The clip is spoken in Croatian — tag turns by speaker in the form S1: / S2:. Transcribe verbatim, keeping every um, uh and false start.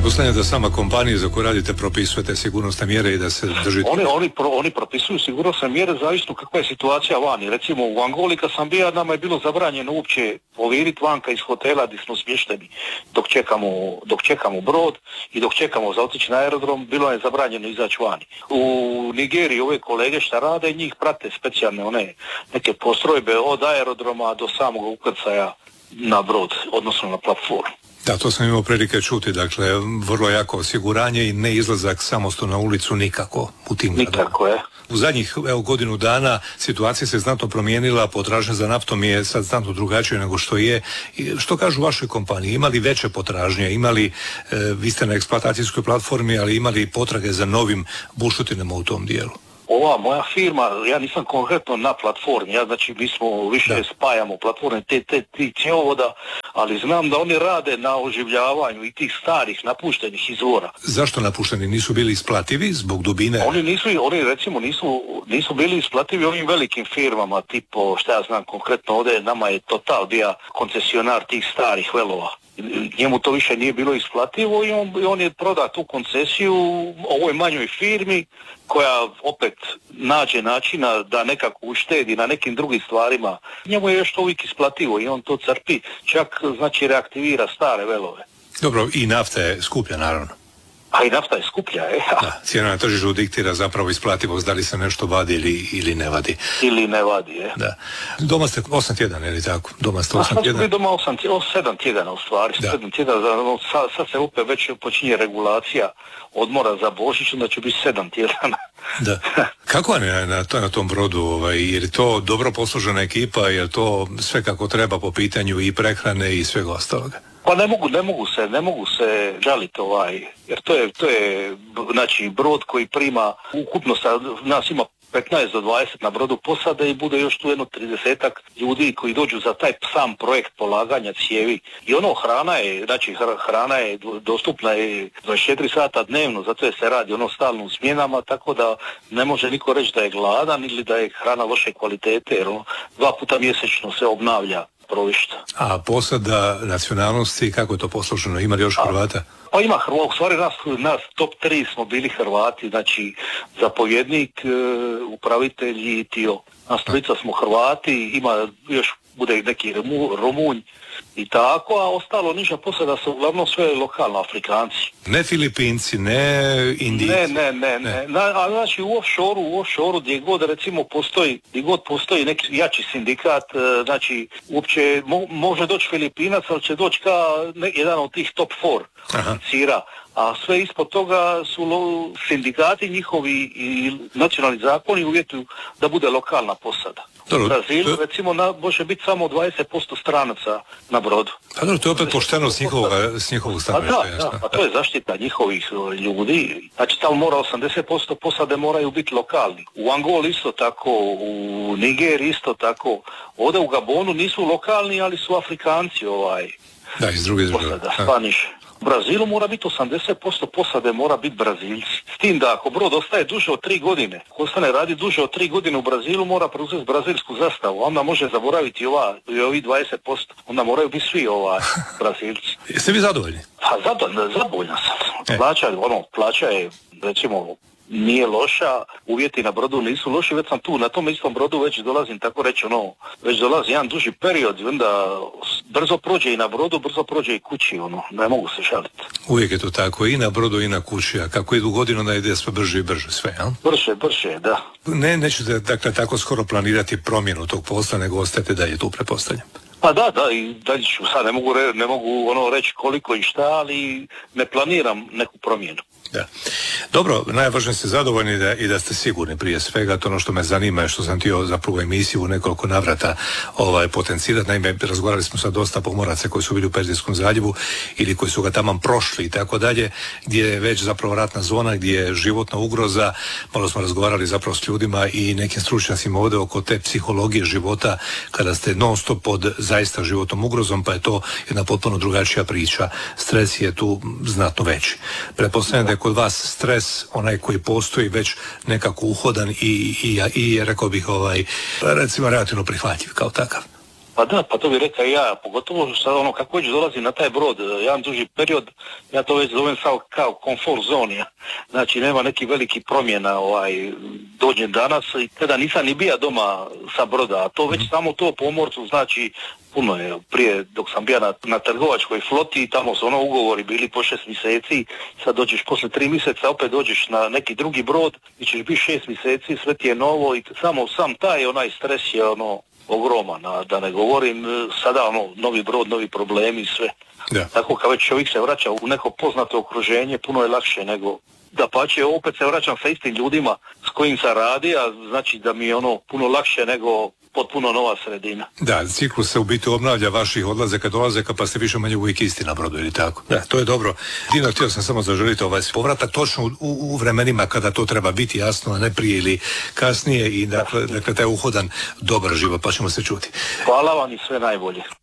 S1: Pretpostavljam da sama kompanija za koju radite propisujete sigurnosne mjere i da se držite...
S2: Oni, oni, pro, oni propisuju sigurnosne mjere zavisno kakva je situacija vani. Recimo u Angoli kad sam bio, nama je bilo zabranjeno uopće poviriti vanka iz hotela gdje smo smješteni dok čekamo, dok čekamo brod i dok čekamo za otići na aerodrom, bilo je zabranjeno izaći vani. U Nigeriji ove kolege šta rade, njih prate specijalne one neke postrojbe od aerodroma do samog ukrcaja na brod, odnosno na platformu.
S1: Da, to sam imao prilike čuti, dakle, vrlo jako osiguranje i ne izlazak samostalno na ulicu nikako u tim gradovima.
S2: Nikako je.
S1: U zadnjih evo, godinu dana situacija se znatno promijenila, potražnja za naftom je sad znatno drugačija nego što je. I što kažu u vašoj kompaniji? Imali veće potražnje? Imali, e, vi ste na eksploatacijskoj platformi, ali imali potrage za novim bušotinama u tom dijelu?
S2: Ova moja firma, ja nisam konkretno na platformi, ja znači mi smo više da. spajamo platforme te, te, ti cjevovoda, ali znam da oni rade na oživljavanju i tih starih napuštenih izvora.
S1: Zašto napušteni? Nisu bili isplativi zbog dubine?
S2: Oni nisu, oni recimo nisu, nisu bili isplativi ovim velikim firmama, tipo šta ja znam konkretno ovdje, nama je Total bio koncesionar tih starih velova. Njemu to više nije bilo isplativo i on, on je prodao tu koncesiju ovoj manjoj firmi koja opet nađe načina da nekako uštedi na nekim drugim stvarima. Njemu je još to uvijek isplativo i on to crpi, čak znači reaktivira stare velove.
S1: Dobro, i nafta je skuplja naravno.
S2: A i nafta je skuplja, je.
S1: Da, cijena na tržištu diktira zapravo isplativost, da li se nešto vadi ili, ili ne vadi.
S2: Ili ne vadi, je.
S1: Da. Doma ste osam tjedana, ili tako? Doma ste osam tjedana?
S2: A sad doma osam, sedam tjedana u stvari. sedam tjedana, sad, sad se opet već počinje regulacija odmora za Božić, onda će biti sedam tjedana.
S1: Da. Kako je na, na, na tom brodu? Ovaj, je li to dobro poslužena ekipa? Je li to sve kako treba po pitanju i prehrane i svega ostaloga?
S2: Pa ne mogu, ne mogu se, ne mogu se žaliti ovaj, jer to je, to je, znači, brod koji prima, ukupno sa, nas ima petnaest do dvadeset na brodu posade i bude još tu jedno tridesetak ljudi koji dođu za taj sam projekt polaganja cijevi. I ono, hrana je, znači hrana je dostupna je dvadeset četiri sata dnevno, zato je se radi ono stalno u smjenama, tako da ne može niko reći da je gladan ili da je hrana loše kvalitete, jer ono, dva puta mjesečno se obnavlja provišta.
S1: A posada nacionalnosti, kako je to posluženo? Ima li još A, Hrvata?
S2: Pa ima Hrvata, u stvari nas, nas top tri smo bili Hrvati, znači zapovjednik, upravitelj i tio. Nas trojica smo Hrvati, ima još bude neki Rumunj i tako, a ostalo niža posada su uglavnom sve lokalno Afrikanci.
S1: Ne Filipinci, ne Indijci?
S2: Ne, ne, ne, ne. Na, a znači u offshore-u, u offshore-u gdje god recimo postoji, gdje god postoji neki jači sindikat, znači uopće mo, može doći Filipinac, ali će doći kao ne, jedan od tih top four cira. A sve ispod toga su lo, sindikati njihovi i nacionalni zakoni uvjetuju da bude lokalna posada. U Brazilu recimo na, može biti samo dvadeset posto stranaca na brodu.
S1: Pa dobro, to je opet pošteno s njihovog, s njihovog stanovišta.
S2: Da, da, pa to je zaštita njihovih ljudi. Znači tamo mora osamdeset posto posade moraju biti lokalni. U Angoli isto tako, u Nigeriji isto tako. Ovdje u Gabonu nisu lokalni, ali su Afrikanci ovaj.
S1: Da, iz druge države.
S2: Spaniš. U Brazilu mora biti osamdeset posto posade mora biti Brazilci. S tim da ako brod ostaje duže od tri godine, ako ostane radi duže od tri godine u Brazilu, mora preuzeti brazilsku zastavu. Onda može zaboraviti ova, i ovi dvadeset posto. Onda moraju biti svi ovaj Brazilci.
S1: Jeste vi zadovoljni?
S2: Pa zadovoljna, zadovoljna sam. Plaća, ono, plaća je, recimo, nije loša, uvjeti na brodu nisu loši, već sam tu, na tom istom brodu već dolazim, tako reći, ono, već dolazi jedan duži period i onda brzo prođe i na brodu, brzo prođe i kući, ono, ne mogu se žaliti.
S1: Uvijek je to tako, i na brodu i na kući, a kako idu godinu, onda ide sve brže i brže, sve, a?
S2: Brže, brže, da.
S1: Ne, nećete, dakle, tako skoro planirati promjenu tog posla, nego ostajete dalje tu, pretpostavljam.
S2: Pa da, da, i dalje ću, sad ne mogu, re, ne mogu ono reći koliko i šta, ali ne planiram neku promjenu.
S1: Da. Dobro, najvažnije ste zadovoljni da, i da ste sigurni prije svega. To ono što me zanima je što sam htio zapravo emisiju u nekoliko navrata ovaj, potencirati. Naime, razgovarali smo sa dosta pomoraca koji su bili u Perzijskom zaljevu ili koji su ga taman prošli i tako dalje, gdje je već zapravo ratna zona, gdje je životna ugroza. Malo smo razgovarali zapravo s ljudima i nekim stručnjacima ovdje oko te psihologije života kada ste non stop pod zaista životnom ugrozom, pa je to jedna potpuno drugačija priča. Stres je tu znatno veći. Pretpostavljam da je kod vas stres, onaj koji postoji, već nekako uhodan i, i, i rekao bih, ovaj, recimo, relativno prihvatljiv kao takav.
S2: Pa da, pa to bi rekao i ja, pogotovo što ono kako već dolazi na taj brod, jedan duži period, ja to već zovem kao, kao komfort zone, znači nema neki veliki promjena, ovaj, dođem danas i tada nisam ni bija doma sa broda, a to već mm. samo to pomorcu znači puno je, prije dok sam bio na, na trgovačkoj floti, tamo su ono ugovori bili po šest mjeseci, sad dođeš posle tri mjeseca, opet dođeš na neki drugi brod i ćeš biti šest mjeseci, sve ti je novo i samo sam taj onaj stres je ono ogroman, a da ne govorim sada ono novi brod, novi problemi i sve.
S1: Da.
S2: Tako kad već čovjek se vraća u neko poznato okruženje, puno je lakše nego da pače, opet se vraćam sa istim ljudima s kojim sam radi, a znači da mi je ono puno lakše nego potpuno nova sredina.
S1: Da, ciklus se u biti obnavlja vaših odlazaka, dolazaka, pa ste više manje uvijek isti na brodu, ili tako? Da, to je dobro. Dino, htio sam samo zaželiti ovaj povratak točno u, u vremenima kada to treba biti jasno, a ne prije ili kasnije i dakle, dakle taj uhodan dobar život, pa ćemo se čuti.
S2: Hvala vam i sve najbolje.